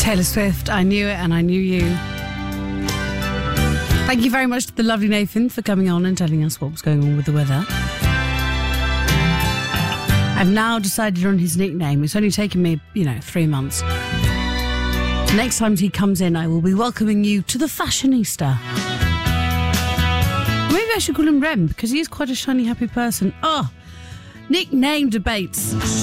Taylor Swift, I Knew It and I Knew You. Thank you very much to the lovely Nathan for coming on and telling us what was going on with the weather. I've now decided on his nickname. It's only taken me, 3 months. Next time he comes in, I will be welcoming you to the Fashionista. Maybe I should call him Rem, because he is quite a shiny, happy person. Nickname debates.